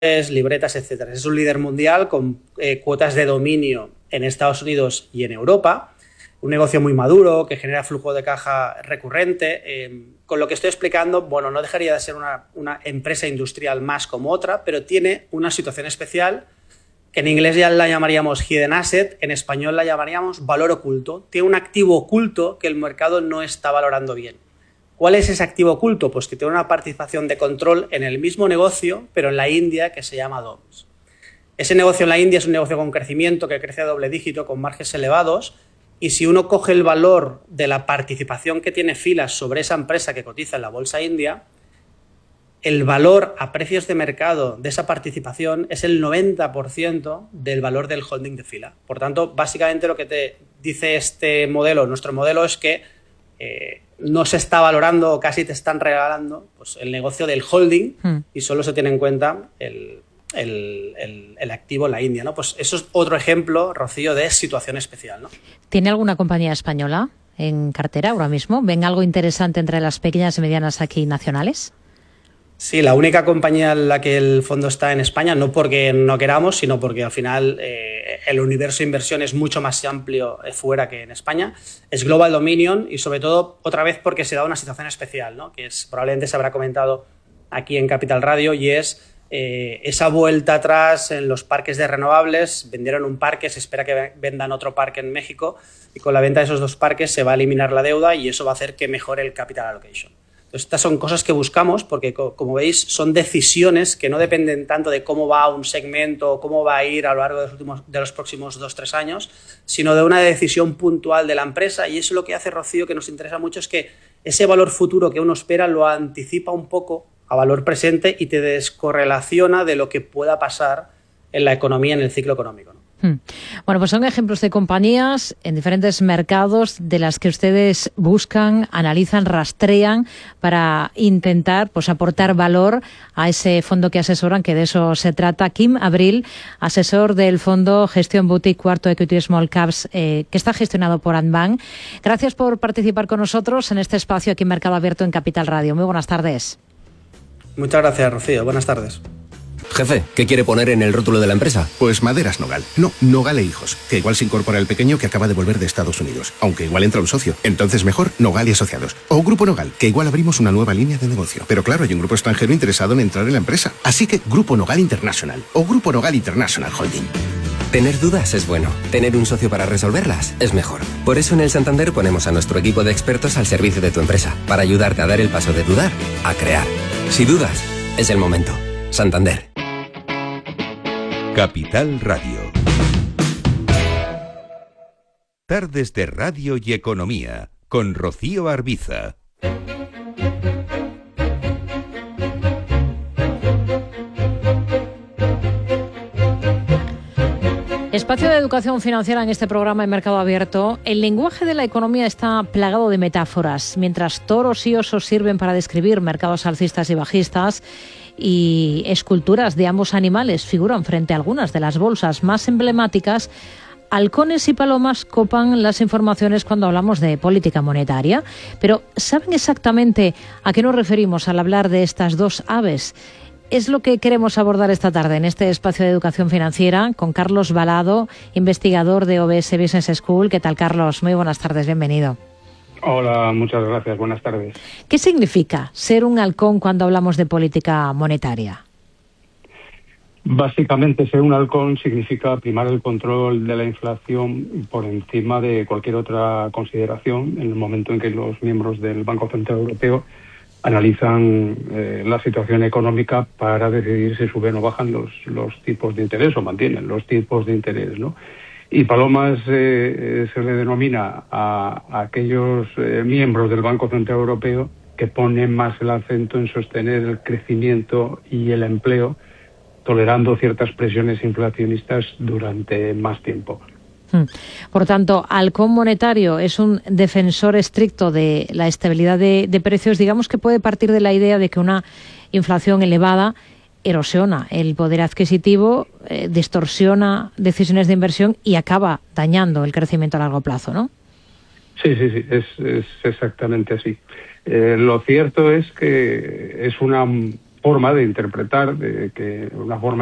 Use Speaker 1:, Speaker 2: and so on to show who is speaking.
Speaker 1: libretas, etcétera. Es un líder mundial con cuotas de dominio en Estados Unidos y en Europa. Un negocio muy maduro que genera flujo de caja recurrente. Con lo que estoy explicando, bueno, no dejaría de ser una empresa industrial más como otra, pero tiene una situación especial que en inglés ya la llamaríamos hidden asset, en español la llamaríamos valor oculto. Tiene un activo oculto que el mercado no está valorando bien. ¿Cuál es ese activo oculto? Pues que tiene una participación de control en el mismo negocio, pero en la India, que se llama DOMS. Ese negocio en la India es un negocio con crecimiento que crece a doble dígito, con márgenes elevados, y si uno coge el valor de la participación que tiene Filas sobre esa empresa que cotiza en la bolsa india, el valor a precios de mercado de esa participación es el 90% del valor del holding de Fila. Por tanto, básicamente lo que te dice este modelo, nuestro modelo, es que no se está valorando o casi te están regalando pues, el negocio del holding y solo se tiene en cuenta el activo en la India, ¿no? Pues eso es otro ejemplo, Rocío, de situación especial, ¿no?
Speaker 2: ¿Tiene alguna compañía española en cartera ahora mismo? ¿Ven algo interesante entre las pequeñas y medianas aquí nacionales?
Speaker 1: Sí, la única compañía en la que el fondo está en España, no porque no queramos, sino porque al final el universo de inversión es mucho más amplio fuera que en España, es Global Dominion y sobre todo, otra vez, porque se da una situación especial, ¿no? Que es, probablemente se habrá comentado aquí en Capital Radio, y es esa vuelta atrás en los parques de renovables. Vendieron un parque, se espera que vendan otro parque en México y con la venta de esos dos parques se va a eliminar la deuda y eso va a hacer que mejore el capital allocation. Estas son cosas que buscamos porque, como veis, son decisiones que no dependen tanto de cómo va un segmento o cómo va a ir a lo largo de los próximos 2-3 años, sino de una decisión puntual de la empresa. Y eso lo que hace, Rocío, que nos interesa mucho, es que ese valor futuro que uno espera lo anticipa un poco a valor presente y te descorrelaciona de lo que pueda pasar en la economía, en el ciclo económico, ¿no?
Speaker 2: Bueno, pues son ejemplos de compañías en diferentes mercados de las que ustedes buscan, analizan, rastrean para intentar pues aportar valor a ese fondo que asesoran, que de eso se trata. Quim Abril, asesor del fondo Gestión Boutique Cuarto Equity Small Caps, que está gestionado por Andbank. Gracias por participar con nosotros en este espacio aquí en Mercado Abierto en Capital Radio. Muy buenas tardes.
Speaker 1: Muchas gracias, Rocío. Buenas tardes.
Speaker 3: Jefe, ¿qué quiere poner en el rótulo de la empresa?
Speaker 4: Pues Maderas Nogal. No, Nogal e Hijos. Que igual se incorpora el pequeño que acaba de volver de Estados Unidos. Aunque igual entra un socio. Entonces mejor Nogal y Asociados. O Grupo Nogal, que igual abrimos una nueva línea de negocio. Pero claro, hay un grupo extranjero interesado en entrar en la empresa. Así que Grupo Nogal International. O Grupo Nogal International Holding.
Speaker 3: Tener dudas es bueno. Tener un socio para resolverlas es mejor. Por eso en el Santander ponemos a nuestro equipo de expertos al servicio de tu empresa. Para ayudarte a dar el paso de dudar a crear. Si dudas, es el momento. Santander.
Speaker 5: Capital Radio. Tardes de Radio y Economía con Rocío Arbiza.
Speaker 2: Espacio de educación financiera en este programa en Mercado Abierto. El lenguaje de la economía está plagado de metáforas. Mientras toros y osos sirven para describir mercados alcistas y bajistas, y esculturas de ambos animales figuran frente a algunas de las bolsas más emblemáticas, halcones y palomas copan las informaciones cuando hablamos de política monetaria. Pero ¿saben exactamente a qué nos referimos al hablar de estas dos aves? Es lo que queremos abordar esta tarde en este espacio de educación financiera con Carlos Balado, investigador de OBS Business School. ¿Qué tal, Carlos? Muy buenas tardes, bienvenido.
Speaker 6: Hola, muchas gracias. Buenas tardes.
Speaker 2: ¿Qué significa ser un halcón cuando hablamos de política monetaria?
Speaker 6: Básicamente, ser un halcón significa primar el control de la inflación por encima de cualquier otra consideración en el momento en que los miembros del Banco Central Europeo analizan la situación económica para decidir si suben o bajan los tipos de interés o mantienen los tipos de interés, ¿no? Y palomas se le denomina a aquellos miembros del Banco Central Europeo que ponen más el acento en sostener el crecimiento y el empleo, tolerando ciertas presiones inflacionistas durante más tiempo.
Speaker 2: Por tanto, halcón monetario es un defensor estricto de la estabilidad de precios. Digamos que puede partir de la idea de que una inflación elevada erosiona el poder adquisitivo, distorsiona decisiones de inversión y acaba dañando el crecimiento a largo plazo, ¿no?
Speaker 6: Sí, es exactamente así. Lo cierto es que es una forma de interpretar, una forma